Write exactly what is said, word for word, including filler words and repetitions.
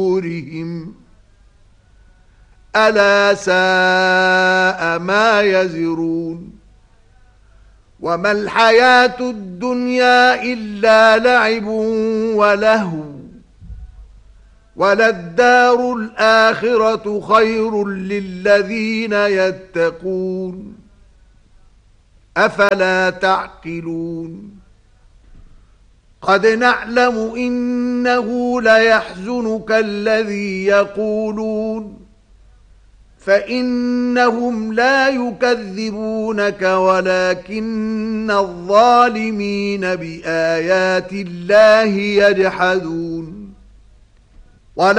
صدورهم ألا ساء ما يزرون وما الحياة الدنيا إلا لعب ولهو وللدار الآخرة خير للذين يتقون أفلا تعقلون قد نعلم إنه ليحزنك الذي يقولون فإنهم لا يكذبونك ولكن الظالمين بآيات الله يجحدون